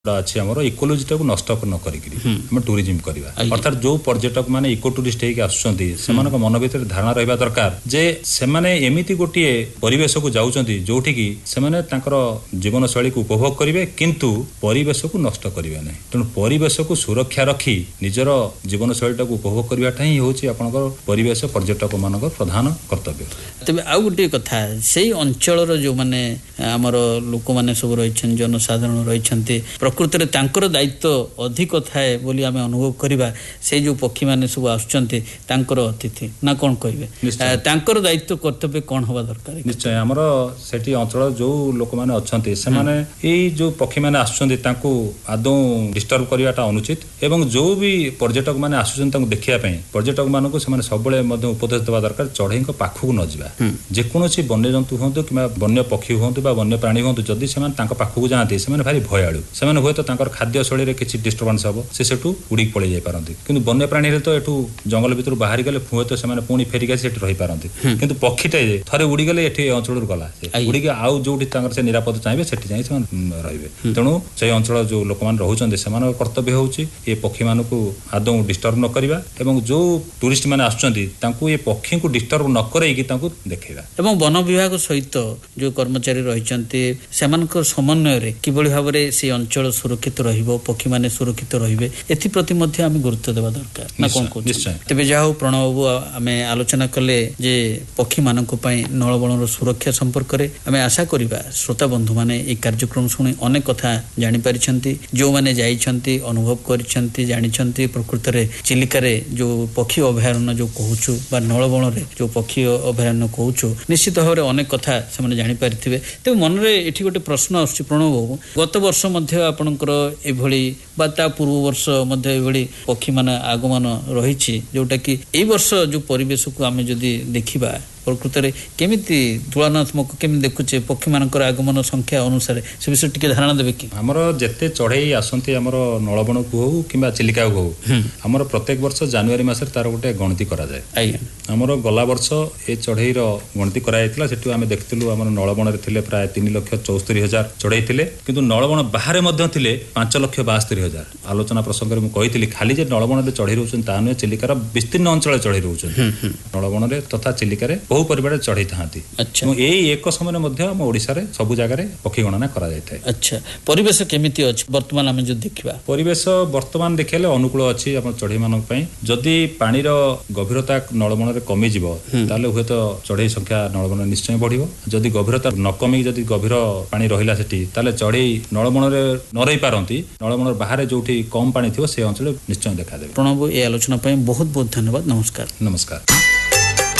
अच्छी आम इकोलोजीटा को नष्ट न कर टूरिज्म करवा अर्थात जो पर्यटक माने इको टूरिस्ट होकर आसुँच मन भर धारणा रहा दरकार जे से एमती गोटे परिवेश को जाऊँच जोटि की जीवन शैली को उपभोग करेंगे किंतु परिवेश को नष्ट करेंगे ना तेणु परिवेश को सुरक्षा रखी निजर जीवन शैली को उपभोग करवाटा ही हूँ आपंकर परिवेश पर्यटक मान प्रधान कर्तव्य। तेज आउ गोटे कथा से अंचल जो मैंने आमर लोक मैंने सब रही जनसाधारण रही प्रकृत में दायित्व अधिक थाए बोली आम अनुभव करवा से जो पक्षी मैंने सब आसुँच अतिथि ना कौन कहे दायित्व कर्तव्य कौन हवा दरकार। निश्चय आमर से अंचल जो लोक मैंने अच्छा जो पक्षी मैंने आदौ डिस्टर्ब करवाटा अनुचित एवं जो भी पर्यटक मैंने आसुँच देखा पर्यटक मानक सब उपदेश देवा दरकार चढ़ई पाखक न जावा जेकोसी वन्य जंतु हूँ कि वन्य पक्षी हूँ वन्य प्राणी हूँ जदि से पाखक जाती से भारी भयालु से हुए तो खाद्य शैली किसी डिस्टर्बांस हम से उड़ी पड़े जापारती कि वन्य प्राणी तो एठू जंगल भर बाहरी गले हुए तो पुणी फेरिक रही पारती कि पक्षीटे थे उड़ीगले ये अंचल गला उड़ी आउ जो से निरापद चाहिए से रे तेणु से अंचल जो लोक मैंने रोचे से कर्तव्य हूँ ये पक्षी मान आदौ डिस्टर्ब न करवा जो टूरिस्ट मैंने आसुँच ये पक्षी को डिस्टर्ब न करैकी देखा एवं वन विभाग सहित जो कर्मचारी रही समन्वय किभली भाव से अंचल सुरक्षित रहिबो पक्षी माने सुरक्षित रहिबे एथि प्रति मध्य आम गुरुत्व देवा दरकार ना कोन को तबे जाओ प्रणव बाबू आमे आलोचना कले जे पक्षी मानक पई नळबणर सुरक्षा संपर्क रे आमे आशा करिबा श्रोता बंधु माने ए कार्यक्रम सुनी अनेक कथा जानि परिछंती जो माने जाइछंती अनुभव परिछंती जानिछंती प्रकृत रे चिलिका रे जो पक्षी अभयारण्य जो कहूछु बा नळबण रे जो पक्षी अभयारण्य कहूछु निश्चित भाव रे अनेक कथा से माने जानि परिथिबे ते मन रे एठी गोटे प्रश्न आछि प्रणव बाबू गत वर्ष मध्य आपणकर एभली बा ता पूर्व वर्ष मध्य एभली पक्षी मान आगमन रही जोटा कि ए वर्ष जो परिवेश को आम जदि देखिबा प्रकृत में केमिति तुलनात्मक केमी देखुचे पक्षी मान आगमन संख्या अनुसार से विषय टिके धारणा देबे कि हमर जेते चढ़ई आसंती हमर नळबण को हो किबा चिलिका को हो हमर प्रत्येक वर्ष जनवरी मास तार गोटे गणति करा जाय हमर गला वर्ष ए चढ़ई रो गणति करा जायतिला सेटु आमे देखतिलु हमर नळबण रे थिले प्राय 3,74,000 चढ़ई थिले किंतु नळबण बाहरे मध्य थिले 5,72,000 आलोचना प्रसंग रे मु कहितली खाली जे नळबण रे चढ़ई रहउछन ता न चिलिकार विस्तीर्ण अंचल चढ़ई रहउछन नळबण रे तथा चिलिका रे बहु परिवार चढ़ई थांती एक समय ओडिशा रे सब जगह पक्षी गणना करा जायथाय। अच्छा परिवेश केमिति अछि वर्तमान हम जो देखिबा परिवेश वर्तमान देखले अनुकूल अछि अपन चढ़ई मानक पई जदि पानी रो गभीरता नळबण रे कमी जिवो ताले हुए तो चढ़ई संख्या नळबण निश्चय बढ़िबो जदि गभीरता न कमी जदि गभीर पानी रहिला सेठी ताले चढ़ई नळबण रे न रही पारंती नळबण बाहर जोठी कम पानी थिवो से अंचल निश्चय देखा देबे। प्रणव ए आलोचना पई बहुत बहुत धन्यवाद। नमस्कार। नमस्कार।